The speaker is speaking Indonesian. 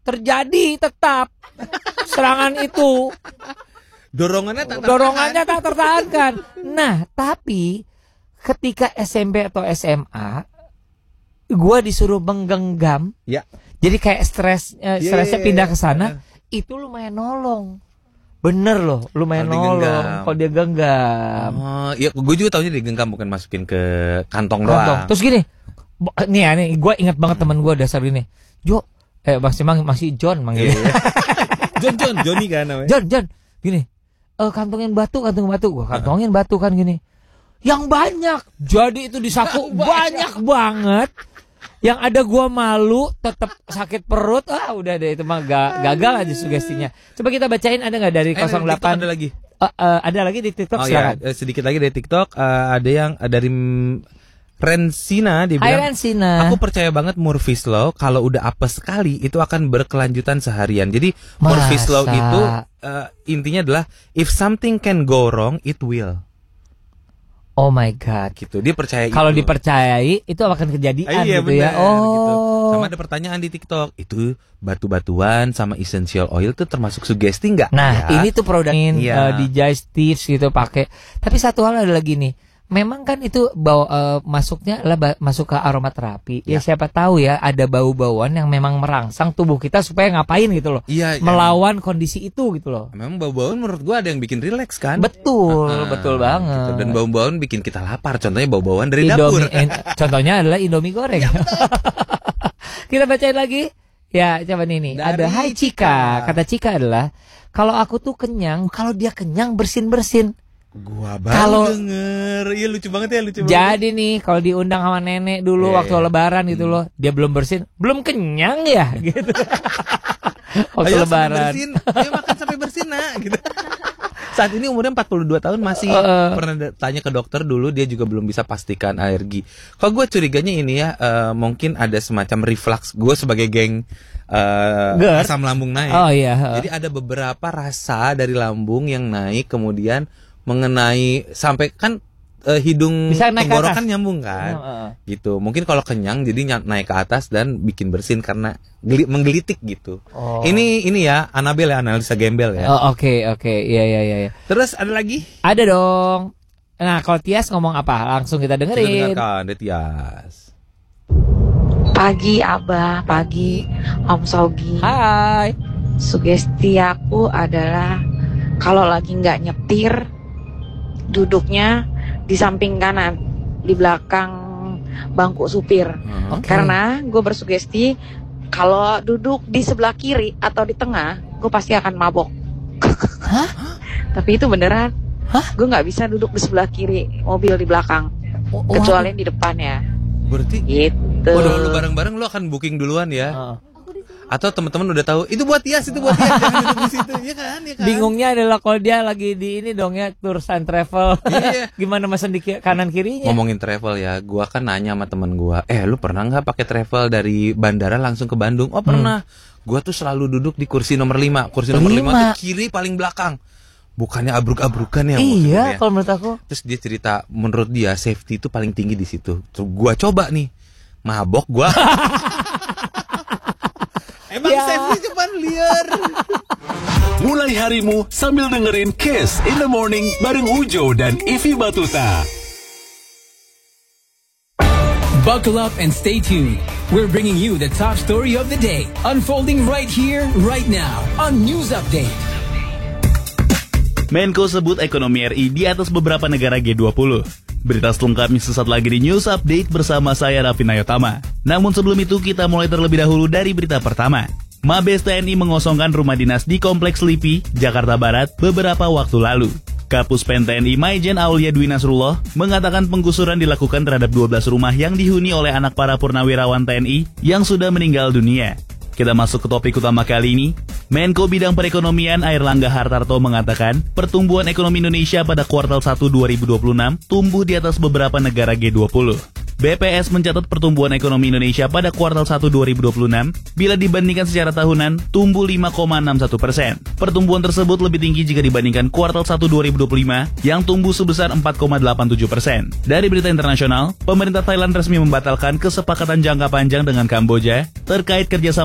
terjadi tetap serangan itu. Dorongannya tak tertahankan. Nah, tapi ketika SMP atau SMA, gue disuruh menggenggam. Ya. Jadi kayak stresnya pindah ke sana, itu lumayan nolong. Bener loh, lumayan nolong kalau dia genggam. Oh, iya, gue juga taunya digenggam, bukan masukin ke kantong doang. Terus gini, nih gue ingat banget teman gue dasar gini. Masih John manggilnya. Johnny kan namanya. John, gini. Kantongin batu, gue kantongin batu kan gini. Yang banyak, jadi itu di saku banyak banget. Yang ada gue malu, tetap sakit perut. Udah deh itu mah gagal aja sugestinya. Coba kita bacain, ada nggak dari 08? Ada lagi. Ada lagi di TikTok. Ya, sedikit lagi dari TikTok. Ada yang dari Rensina, dia bilang, aku percaya banget Murphy's Law, kalau udah apes sekali itu akan berkelanjutan seharian. Jadi Murphy's Law itu intinya adalah if something can go wrong, it will. Oh my God, gitu. Dia percaya kalau dipercayai itu akan kejadian gitu bener, ya. Gitu. Sama ada pertanyaan di TikTok, itu batu-batuan sama essential oil itu termasuk sugesti nggak? Nah, ini tuh produknya digestive gitu pakai. Tapi satu hal ada lagi nih. Memang kan itu masuknya adalah masuk ke aromaterapi. Ya siapa tahu ya ada bau-bauan yang memang merangsang tubuh kita supaya ngapain gitu loh. Melawan kondisi itu gitu loh. Memang bau-bauan menurut gua ada yang bikin rileks kan? Betul banget. Gitu. Dan bau-bauan bikin kita lapar. Contohnya bau-bauan dari dapur. Contohnya adalah Indomie goreng. Kita bacain lagi. Ya, coba nih. Ada Hai Cika. Kata Cika adalah, kalau aku tuh kenyang, kalau dia kenyang bersin-bersin. Gua baru denger. Iya lucu banget. Jadi nih kalau diundang sama nenek dulu waktu lebaran gitu loh, dia belum bersin, belum kenyang ya gitu. Waktu lebaran. Ayo makan sampai bersin nak gitu. Saat ini umurnya 42 tahun masih pernah tanya ke dokter dulu, dia juga belum bisa pastikan alergi. Kalau gue curiganya ini ya mungkin ada semacam reflux. Gue sebagai geng asam lambung naik. Jadi ada beberapa rasa dari lambung yang naik kemudian mengenai sampai kan hidung tenggorokan nyambung kan, gitu. Mungkin kalau kenyang jadi naik ke atas dan bikin bersin karena menggelitik gitu. Ini ya Anabel ya, analisa gembel ya. Oke, iya. Terus ada lagi? Ada dong. Nah kalau Tias ngomong apa? Langsung kita dengerin. Kita dengarkan, ada Tias. Pagi Abah, pagi Om Sogi. Hai. Sugesti aku adalah kalau lagi nggak nyetir, duduknya di samping kanan, di belakang bangku supir. Karena gue bersugesti kalau duduk di sebelah kiri atau di tengah, gue pasti akan mabok. Tapi itu beneran. Gue nggak bisa duduk di sebelah kiri mobil di belakang, kecuali di depan ya. Berarti gitu. Lu bareng-bareng lu akan booking duluan ya. Atau teman-teman udah tahu itu buat Tias, jangan duduk di situ, ya kan? Bingungnya adalah kalau dia lagi di ini dong ya, tours and travel. Gimana mesen di kanan kirinya? Ngomongin travel ya, gua kan nanya sama teman gua, lu pernah nggak pakai travel dari bandara langsung ke Bandung? Oh pernah. Gua tuh selalu duduk di kursi nomor 5. Kursi nomor 5 tuh kiri paling belakang. Bukannya abruk-abrukan ya? Iya, kalau menurut aku. Terus dia cerita, menurut dia safety itu paling tinggi di situ. Terus gua coba nih, mabok gua. Emang safety cuman liar. Mulai harimu sambil dengerin Kiss in the Morning bareng Ujo dan Ivy Batuta. Buckle up and stay tuned. We're bringing you the top story of the day, unfolding right here, right now on News Update. Menko sebut ekonomi RI di atas beberapa negara G20. Berita selengkapnya sesaat lagi di News Update bersama saya Raffi Nayotama. Namun sebelum itu kita mulai terlebih dahulu dari berita pertama. Mabes TNI mengosongkan rumah dinas di Kompleks Lipi, Jakarta Barat beberapa waktu lalu. Kapus Pen TNI Maijen Aulia Dwi Nasrullah mengatakan penggusuran dilakukan terhadap 12 rumah yang dihuni oleh anak para purnawirawan TNI yang sudah meninggal dunia. Kita masuk ke topik utama kali ini. Menko Bidang Perekonomian Airlangga Hartarto mengatakan pertumbuhan ekonomi Indonesia pada kuartal 1 2026 tumbuh di atas beberapa negara G20. BPS mencatat pertumbuhan ekonomi Indonesia pada kuartal 1 2026 bila dibandingkan secara tahunan tumbuh 5,61%. Pertumbuhan tersebut lebih tinggi jika dibandingkan kuartal 1 2025 yang tumbuh sebesar 4,87%. Dari berita internasional, pemerintah Thailand resmi membatalkan kesepakatan jangka panjang dengan Kamboja terkait kerjasama